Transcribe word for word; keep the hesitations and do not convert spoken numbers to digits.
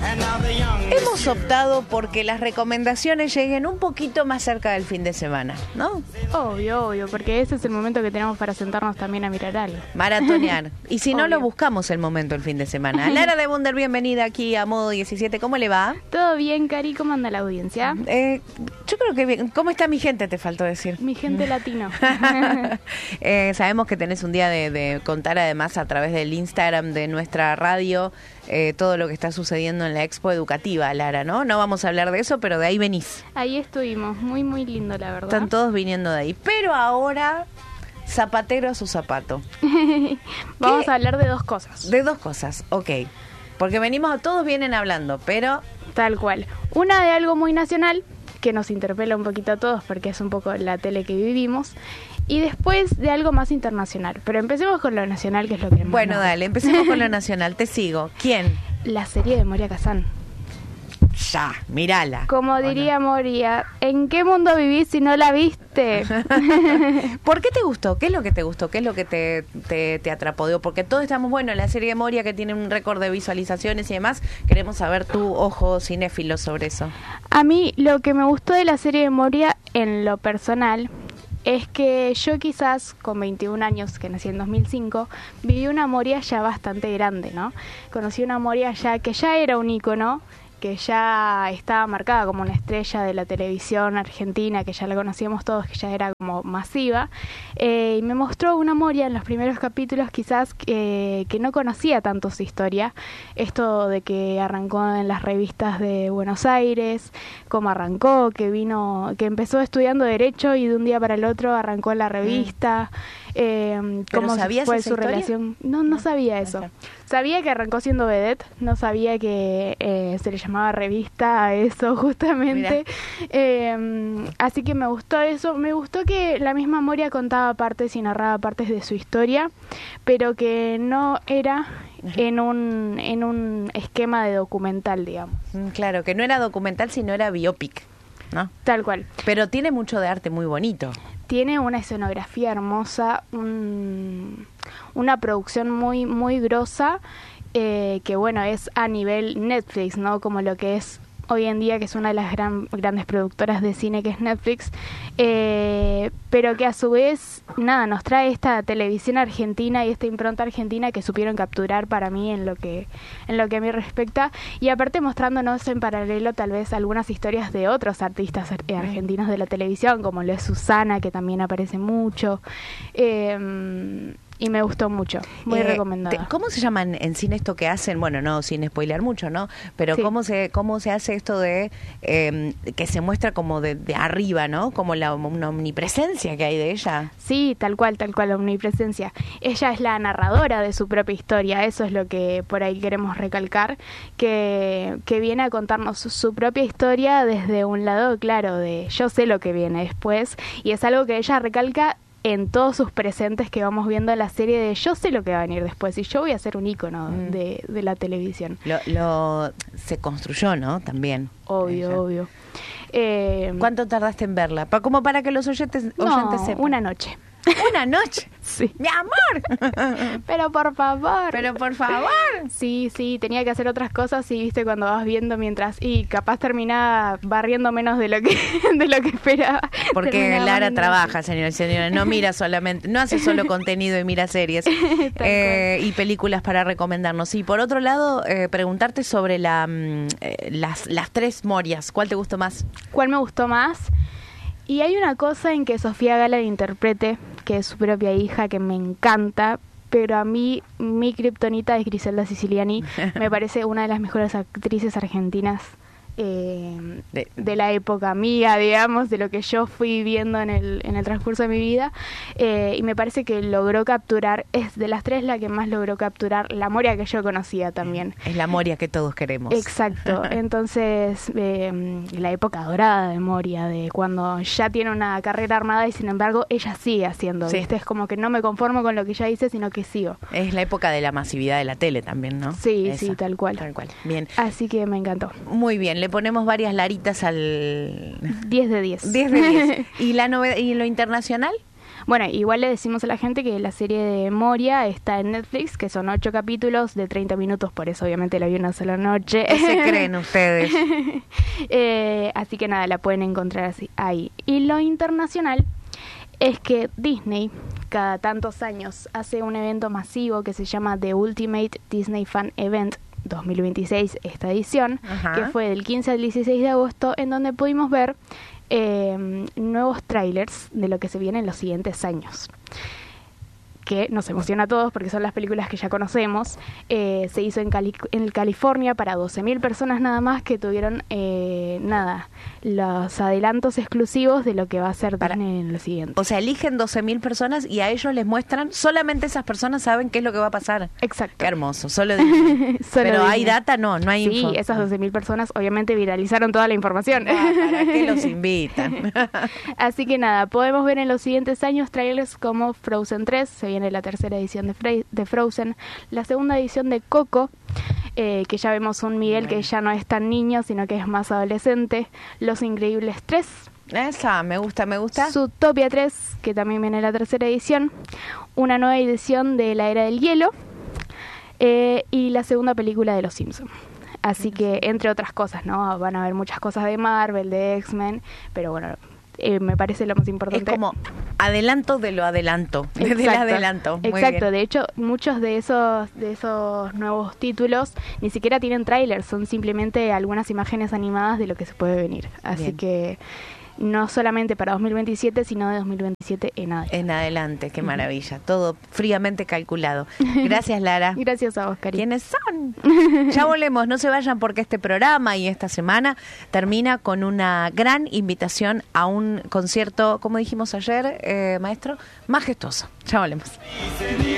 Hemos optado porque las recomendaciones lleguen un poquito más cerca del fin de semana, ¿no? Obvio, obvio, porque ese es el momento que tenemos para sentarnos también a mirar algo. Maratonear. Y si no, Obvio. lo buscamos el momento el fin de semana. Lara de Wunder, bienvenida aquí a Modo diecisiete. ¿Cómo le va? ¿Todo bien, Cari? ¿Cómo anda la audiencia? Eh, yo creo que bien. ¿Cómo está mi gente? Te faltó decir. Mi gente latino. eh, sabemos que tenés un día de, de contar además a través del Instagram de nuestra radio eh, todo lo que está sucediendo en la Expo Educativa, Lara, ¿no? No vamos a hablar de eso, pero de ahí venís. Ahí estuvimos, muy, muy lindo, la verdad. Están todos viniendo de ahí. Pero ahora, zapatero a su zapato. Vamos ¿Qué? a hablar de dos cosas. De dos cosas, ok. Porque venimos, todos vienen hablando, pero... Tal cual. Una de algo muy nacional, que nos interpela un poquito a todos porque es un poco la tele que vivimos. Y después de algo más internacional. Pero empecemos con lo nacional, que es lo que más Bueno, nos- dale, empecemos con lo nacional. Te sigo. ¿Quién? La serie de Moria Kazan. Ya, mírala. Como ¿O no? diría Moria, ¿en qué mundo vivís si no la viste? ¿Por qué te gustó? ¿Qué es lo que te gustó? ¿Qué es lo que te, te, te atrapó? Porque todos estamos, bueno, la serie de Moria que tiene un récord de visualizaciones y demás, queremos saber tu ojo cinéfilo sobre eso. A mí lo que me gustó de la serie de Moria en lo personal es que yo quizás con veintiún años, que nací en dos mil cinco, viví una Moria ya bastante grande, ¿no? Conocí una Moria ya que ya era un ícono, que ya estaba marcada como una estrella de la televisión argentina, que ya la conocíamos todos, que ya era como masiva, eh, y me mostró una Moria en los primeros capítulos quizás eh, que no conocía tanto su historia, esto de que arrancó en las revistas de Buenos Aires, cómo arrancó, que vino, que empezó estudiando Derecho y de un día para el otro arrancó en la revista, eh, ¿Pero cómo sabías fue esa su historia? relación. No, no sabía eso. Ajá. Sabía que arrancó siendo vedette, no sabía que eh, se le llamaba revista a eso justamente. Eh, así que me gustó eso. Me gustó que la misma Moria contaba partes y narraba partes de su historia, pero que no era en un, en un esquema de documental, digamos. Mm, Claro, que no era documental, sino era biopic, ¿no? Tal cual. Pero tiene mucho de arte muy bonito. Tiene una escenografía hermosa, un, una producción muy muy grosa, eh, que bueno, es a nivel Netflix, ¿no? Como lo que es hoy en día, que es una de las gran, grandes productoras de cine que es Netflix, eh, pero que a su vez, nada, nos trae esta televisión argentina y esta impronta argentina que supieron capturar para mí en lo que en lo que a mí respecta, y aparte mostrándonos en paralelo tal vez algunas historias de otros artistas ar- argentinos de la televisión, como lo es Susana, que también aparece mucho, eh, y me gustó mucho, muy Eh, recomendada. te- ¿Cómo se llama en, en cine esto que hacen? Bueno, no, sin spoilear mucho, ¿no? Pero Sí. ¿cómo se cómo se hace esto de eh, que se muestra como de, de arriba, ¿no? Como la una omnipresencia que hay de ella. Sí, tal cual, tal cual, la omnipresencia. Ella es la narradora de su propia historia, eso es lo que por ahí queremos recalcar, que, que viene a contarnos su, su propia historia desde un lado, claro, de yo sé lo que viene después, y es algo que ella recalca en todos sus presentes que vamos viendo en la serie de yo sé lo que va a venir después y yo voy a ser un ícono Mm. de, de la televisión. Lo, lo se construyó, ¿no? También. Obvio, ella. obvio. Eh, ¿Cuánto tardaste en verla? Pa- como para que los oyentes, no, oyentes sepan. una noche. Una noche. Sí. Mi amor. Pero por favor. Pero por favor. Sí, sí, tenía que hacer otras cosas y viste cuando vas viendo mientras y capaz terminaba barriendo menos de lo que de lo que esperaba. Porque Terminaba Lara barriendo trabaja, señores y señores. No mira solamente, no hace solo contenido y mira series Tal eh, y películas para recomendarnos. Y por otro lado, eh, preguntarte sobre la, mm, eh, las, las tres Morias. ¿Cuál te gustó más? ¿Cuál me gustó más? Y hay una cosa en que Sofía Gala interprete, que es su propia hija, que me encanta, pero a mí mi kriptonita es Griselda Siciliani. Me parece una de las mejores actrices argentinas eh, De- de la época mía, digamos, de lo que yo fui viendo en el, en el transcurso de mi vida, eh, y me parece que logró capturar, es de las tres la que más logró capturar la Moria que yo conocía también. Es la Moria que todos queremos. Exacto, entonces eh, la época dorada de Moria, de cuando ya tiene una carrera armada y sin embargo ella sigue haciendo, Sí. ¿viste? Es como que no me conformo con lo que ya hice, sino que sigo. Es la época de la masividad de la tele también, ¿no? Sí, Esa. sí, tal cual. Tal cual. Bien. Así que me encantó. Muy bien, le ponemos varias laritas al diez de diez. diez de diez. ¿Y la noved- y lo internacional? Bueno, igual le decimos a la gente que la serie de Moria está en Netflix, que son ocho capítulos de treinta minutos, por eso obviamente la vi una sola noche. ¿Qué se creen ustedes? eh, así que nada, la pueden encontrar así, ahí. Y lo internacional es que Disney cada tantos años hace un evento masivo que se llama The Ultimate Disney Fan Event dos mil veintiséis, esta edición, Ajá. que fue del quince al dieciséis de agosto, en donde pudimos ver eh, nuevos trailers de lo que se viene en los siguientes años, que nos emociona a todos porque son las películas que ya conocemos. Eh, se hizo en, Cali- en California para doce mil personas nada más, que tuvieron eh, nada los adelantos exclusivos de lo que va a ser para, Disney en lo siguiente. O sea, eligen doce mil personas y a ellos les muestran, solamente esas personas saben qué es lo que va a pasar. Exacto. Qué hermoso, solo Disney. Solo Pero Disney. ¿Hay data? No, no hay sí, info. Sí, esas doce mil personas obviamente viralizaron toda la información. Ah, ¿para qué los invitan? Así que nada, podemos ver en los siguientes años trailers como Frozen tres, se viene la tercera edición de, Fre- de Frozen, la segunda edición de Coco, eh, que ya vemos un Miguel bueno. que ya no es tan niño, sino que es más adolescente, Los Increíbles tres. Esa, me gusta, me gusta. Zootopia tres, que también viene la tercera edición, una nueva edición de La Era del Hielo, eh, y la segunda película de Los Simpsons. Así que, entre otras cosas, ¿no? Van a haber muchas cosas de Marvel, de X-Men, pero bueno, eh, me parece lo más importante. Es como adelanto de lo adelanto, Exacto, del adelanto. Muy exacto, bien. De hecho, muchos de esos de esos nuevos títulos ni siquiera tienen trailers, son simplemente algunas imágenes animadas de lo que se puede venir. Así bien. que no solamente para dos mil veintisiete, sino de dos mil veintisiete en adelante. En adelante, qué maravilla. Uh-huh. Todo fríamente calculado. Gracias, Lara. Gracias a vos, Cari. ¿Quiénes son? Ya volvemos, no se vayan porque este programa y esta semana termina con una gran invitación a un concierto, como dijimos ayer, eh, maestro, majestuoso. Ya volvemos.